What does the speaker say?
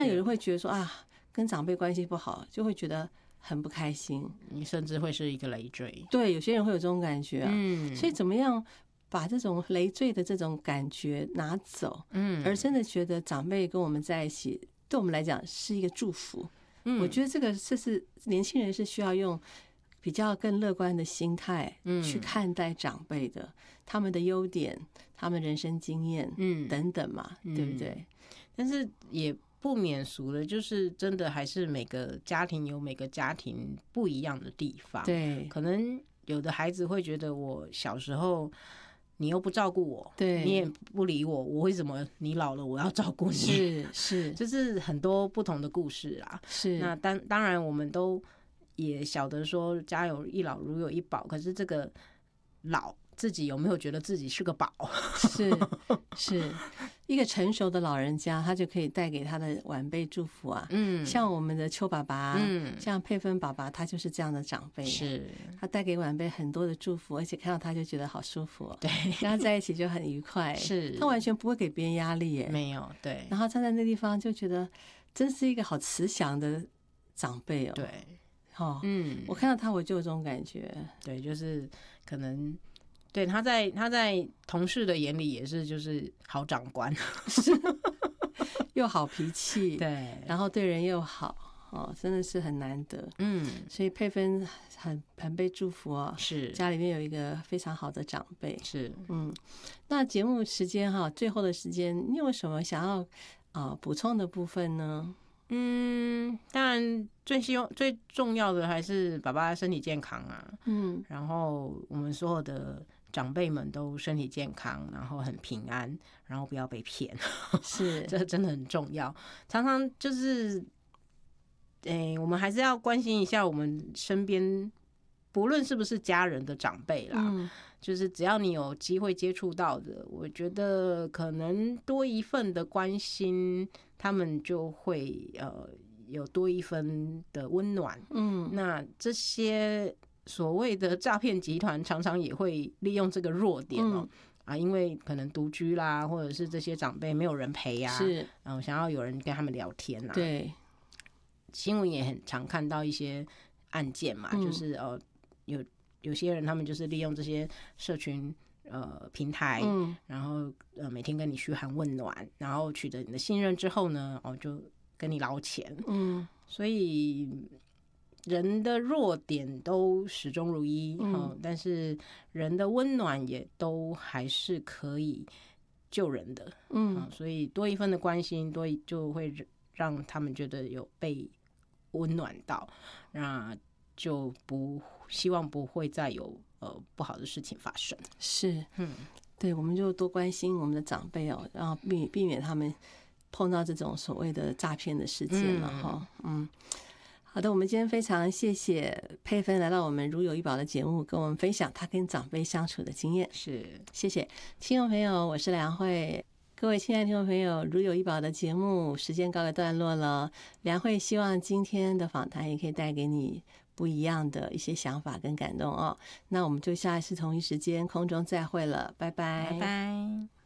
那有人会觉得说啊，跟长辈关系不好，就会觉得很不开心， 你甚至会是一个累赘。 对，有些人会有这种感觉啊。所以怎么样把这种累赘的这种感觉拿走，而真的觉得长辈跟我们在一起，对我们来讲是一个祝福。我觉得这是年轻人是需要用比较更乐观的心态去看待长辈的，他们的优点，他们人生经验，等等嘛，对不对？ 但是也不免俗的，就是真的还是每个家庭有每个家庭不一样的地方。 对， 可能有的孩子会觉得，我小时候你又不照顾我， 对， 你也不理我，我为什么你老了我要照顾你？ 是， 就是很多不同的故事啊。 是， 那当然我们都也晓得说家有一老如有一宝，可是这个老自己有没有觉得自己是个宝？ 是一个成熟的老人家，他就可以带给他的晚辈祝福啊。像我们的邱爸爸，像佩芬爸爸，他就是这样的长辈， 是他带给晚辈很多的祝福，而且看到他就觉得好舒服， 对， 跟他在一起就很愉快， 是他完全不会给别人压力耶， 没有，对， 然后站在那地方就觉得真是一个好慈祥的长辈哦， 对， 我看到他我就有这种感觉， 对，就是可能。对，他在同事的眼里也是就是好长官， 又好脾气， 对， 然后对人又好，真的是很难得。所以佩芬很被祝福哦， 是家里面有一个非常好的长辈， 是那节目时间最后的时间，你有什么想要补充的部分呢？ 当然最重要的还是爸爸身体健康啊，然后我们所有的长辈们都身体健康，然后很平安，然后不要被骗， 是这真的很重要。常常就是我们还是要关心一下我们身边不论是不是家人的长辈啦，就是只要你有机会接触到的，我觉得可能多一份的关心，他们就会有多一分的温暖。那这些所谓的诈骗集团常常也会利用这个弱点因为可能独居啦，或者是这些长辈没有人陪啊， 是想要有人跟他们聊天啊。 对， 新闻也很常看到一些案件嘛，就是有些人他们就是利用这些社群平台，然后每天跟你嘘寒问暖，然后取得你的信任之后呢，就跟你捞钱。所以人的弱点都始终如一，但是人的温暖也都还是可以救人的。所以多一份的关心，就会让他们觉得有被温暖到，那就希望不会再有不好的事情发生。 是，对，我们就多关心我们的长辈然后避免他们碰到这种所谓的诈骗的事件了好的，我们今天非常谢谢佩芬来到我们如有一宝的节目，跟我们分享她跟长辈相处的经验。 是， 谢谢听众朋友，我是梁慧。各位亲爱的听众朋友，如有一宝的节目时间告个段落了，梁慧希望今天的访谈也可以带给你不一样的一些想法跟感动那我们就下一次同一时间空中再会了，拜拜， 拜拜。